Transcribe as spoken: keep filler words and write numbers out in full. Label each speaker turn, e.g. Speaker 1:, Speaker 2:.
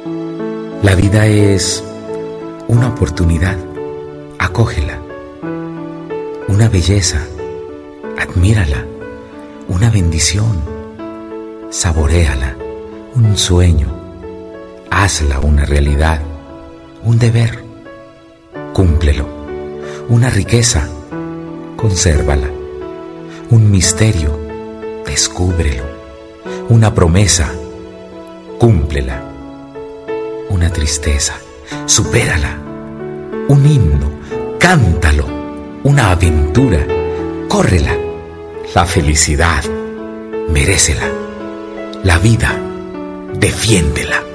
Speaker 1: La vida es una oportunidad, acógela. Una belleza, admírala. Una bendición, saboréala. Un sueño, hazla una realidad. Un deber, cúmplelo. Una riqueza, consérvala. Un misterio, descúbrelo. Una promesa, cúmplela. Una tristeza, supérala. Un himno, cántalo. Una aventura, córrela. La felicidad, merécela. La vida, defiéndela.